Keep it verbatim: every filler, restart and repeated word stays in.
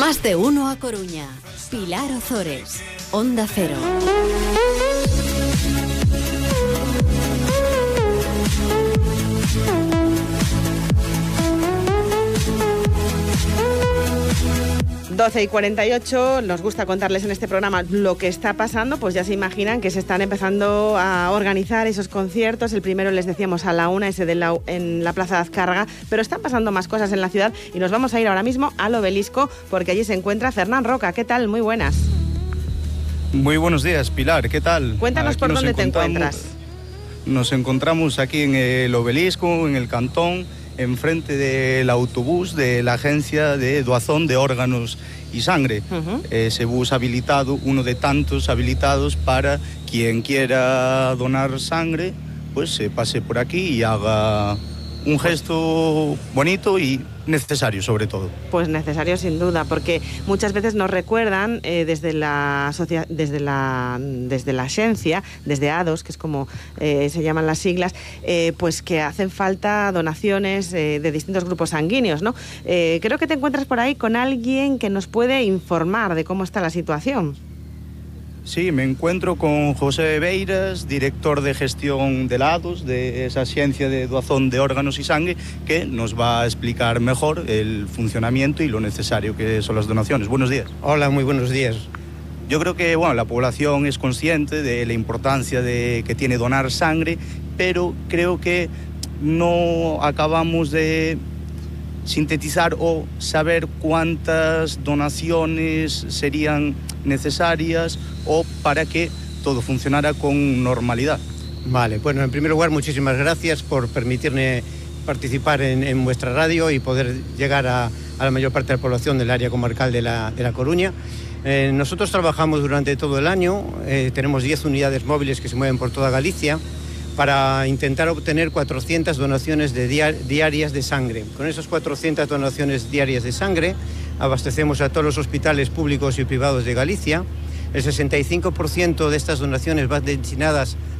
Más de uno a Coruña. Pilar Ozores, Onda Cero. doce y cuarenta y ocho, nos gusta contarles en este programa lo que está pasando, pues ya se imaginan que se están empezando a organizar esos conciertos. El primero, les decíamos, a la una, ese de la, en la Plaza de Azcárraga, pero están pasando más cosas en la ciudad y nos vamos a ir ahora mismo al Obelisco porque allí se encuentra Fernán Roca. ¿Qué tal? Muy buenas. Muy buenos días, Pilar, ¿qué tal? Cuéntanos aquí por dónde te encuentras. Nos encontramos aquí en el Obelisco, en el Cantón, enfrente del autobús de la Agencia de Doazón de Órganos y Sangre. Uh-huh. Ese bus habilitado, uno de tantos habilitados para quien quiera donar sangre, pues se pase por aquí y haga un gesto bonito y necesario, sobre todo. Pues necesario sin duda, porque muchas veces nos recuerdan eh, desde la socia- desde la desde la Xencia, desde A D O S, que es como eh, se llaman las siglas, eh, pues que hacen falta donaciones eh, de distintos grupos sanguíneos, ¿no? Eh, creo que te encuentras por ahí con alguien que nos puede informar de cómo está la situación. Sí, me encuentro con José Beiras, director de gestión de A D O S, de esa Agencia de Doazón de Órganos y Sangre, que nos va a explicar mejor el funcionamiento y lo necesario que son las donaciones. Buenos días. Hola, muy buenos días. Yo creo que bueno, la población es consciente de la importancia de, que tiene donar sangre, pero creo que no acabamos de sintetizar o saber cuántas donaciones serían necesarias o para que todo funcionara con normalidad. Vale, bueno, en primer lugar, muchísimas gracias por permitirme participar en, en vuestra radio y poder llegar a, a la mayor parte de la población del área comarcal de La, de la Coruña. Eh, nosotros trabajamos durante todo el año, eh, tenemos diez unidades móviles que se mueven por toda Galicia para intentar obtener cuatrocientas donaciones de diar- diarias de sangre. Con esas cuatrocientas donaciones diarias de sangre abastecemos a todos los hospitales públicos y privados de Galicia. El sesenta y cinco por ciento de estas donaciones van destinadas